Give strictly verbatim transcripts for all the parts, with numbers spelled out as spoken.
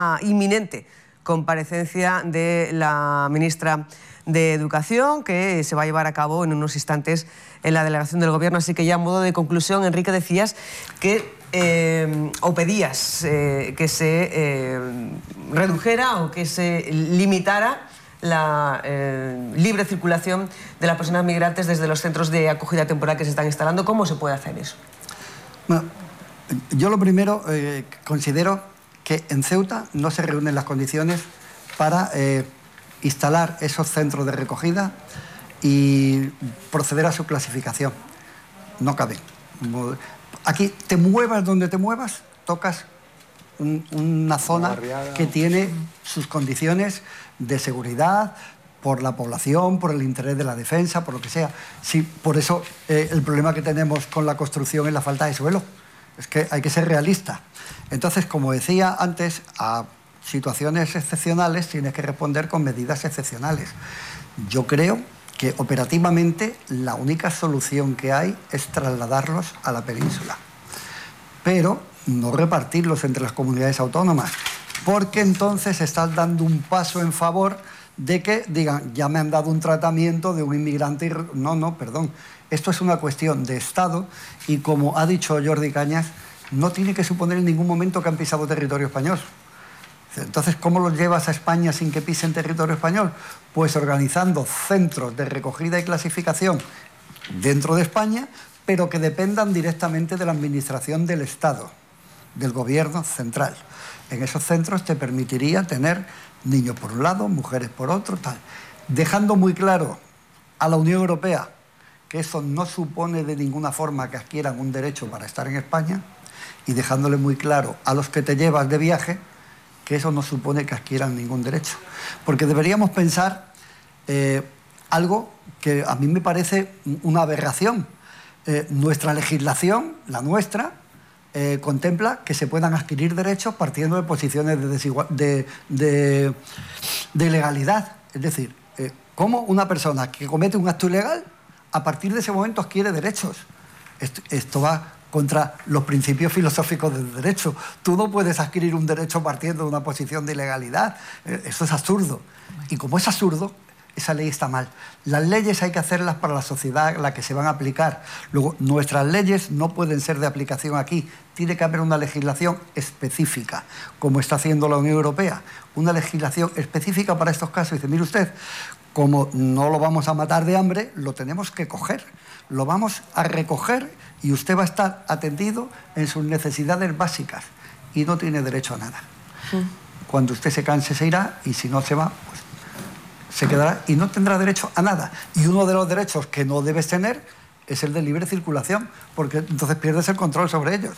inminente comparecencia de la ministra de Educación, que se va a llevar a cabo en unos instantes en la delegación del Gobierno. Así que ya a modo de conclusión, Enrique, decías que eh, o pedías eh, que se eh, redujera o que se limitara la eh, libre circulación de las personas migrantes desde los centros de acogida temporal que se están instalando. ¿Cómo se puede hacer eso? Bueno, yo lo primero eh, considero que en Ceuta no se reúnen las condiciones para eh, instalar esos centros de recogida y proceder a su clasificación. No caben. Aquí, te muevas donde te muevas, tocas un, una zona que tiene sus condiciones de seguridad, por la población, por el interés de la defensa, por lo que sea. Sí, por eso eh, el problema que tenemos con la construcción es la falta de suelo. Es que hay que ser realista. Entonces, como decía antes, a situaciones excepcionales tienes que responder con medidas excepcionales. Yo creo que operativamente la única solución que hay es trasladarlos a la península, pero no repartirlos entre las comunidades autónomas, porque entonces estás dando un paso en favor de que digan, ya me han dado un tratamiento de un inmigrante. Y... No, no, perdón. Esto es una cuestión de Estado y, como ha dicho Jordi Cañas, no tiene que suponer en ningún momento que han pisado territorio español. Entonces, ¿cómo los llevas a España sin que pisen territorio español? Pues organizando centros de recogida y clasificación dentro de España, pero que dependan directamente de la administración del Estado, del Gobierno central. En esos centros te permitiría tener niños por un lado, mujeres por otro, tal. Dejando muy claro a la Unión Europea que eso no supone de ninguna forma que adquieran un derecho para estar en España, y dejándole muy claro a los que te llevas de viaje que eso no supone que adquieran ningún derecho. Porque deberíamos pensar eh, algo que a mí me parece una aberración. Eh, nuestra legislación, la nuestra, eh, contempla que se puedan adquirir derechos partiendo de posiciones de, desigual, de, de, de ilegalidad. Es decir, eh, ¿cómo una persona que comete un acto ilegal a partir de ese momento adquiere derechos? Esto, esto va contra los principios filosóficos del derecho. Tú no puedes adquirir un derecho partiendo de una posición de ilegalidad. Eso es absurdo. Y como es absurdo, esa ley está mal. Las leyes hay que hacerlas para la sociedad a la que se van a aplicar. Luego, nuestras leyes no pueden ser de aplicación aquí. Tiene que haber una legislación específica, como está haciendo la Unión Europea. Una legislación específica para estos casos. Dice, mire usted, como no lo vamos a matar de hambre, lo tenemos que coger. Lo vamos a recoger y usted va a estar atendido en sus necesidades básicas y no tiene derecho a nada. Sí. Cuando usted se canse se irá y si no se va, pues se quedará y no tendrá derecho a nada. Y uno de los derechos que no debes tener es el de libre circulación, porque entonces pierdes el control sobre ellos.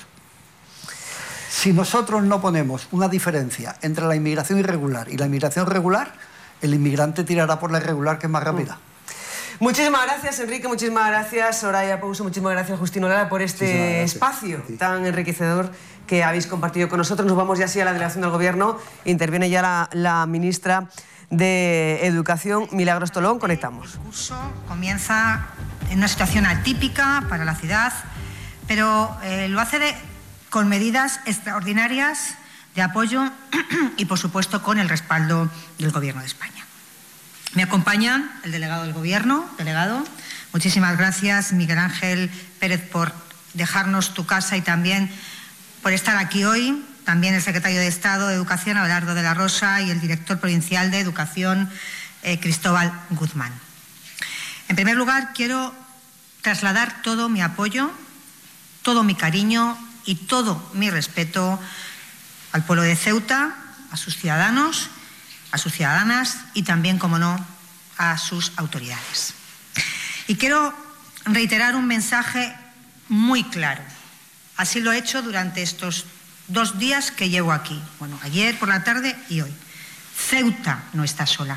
Si nosotros no ponemos una diferencia entre la inmigración irregular y la inmigración regular, el inmigrante tirará por la irregular, que es más rápida. Mm. Muchísimas gracias, Enrique, muchísimas gracias, Soraya Pouso, muchísimas gracias, Justino Lara, por este espacio tan enriquecedor que habéis compartido con nosotros. Nos vamos ya así a la delegación del Gobierno. Interviene ya la, la ministra de Educación, Milagros Tolón. Conectamos. El curso comienza en una situación atípica para la ciudad, pero eh, lo hace de, con medidas extraordinarias de apoyo y, por supuesto, con el respaldo del Gobierno de España. Me acompañan el delegado del Gobierno. Delegado, muchísimas gracias, Miguel Ángel Pérez, por dejarnos tu casa y también por estar aquí hoy. También el secretario de Estado de Educación, Abelardo de la Rosa, y el director provincial de Educación, eh, Cristóbal Guzmán. En primer lugar, quiero trasladar todo mi apoyo, todo mi cariño y todo mi respeto al pueblo de Ceuta, a sus ciudadanos, a sus ciudadanas y también, como no, a sus autoridades. Y quiero reiterar un mensaje muy claro. Así lo he hecho durante estos dos días que llevo aquí. Bueno, ayer por la tarde y hoy. Ceuta no está sola.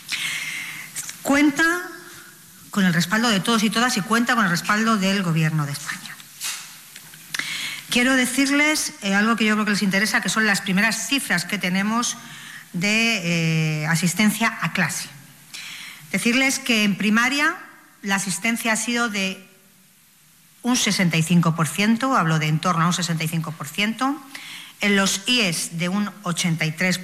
Cuenta con el respaldo de todos y todas y cuenta con el respaldo del Gobierno de España. Quiero decirles eh, algo que yo creo que les interesa, que son las primeras cifras que tenemos de eh, asistencia a clase. Decirles que en primaria la asistencia ha sido de un sesenta y cinco por ciento, hablo de en torno a un sesenta y cinco por ciento, en los I E S de un ochenta y tres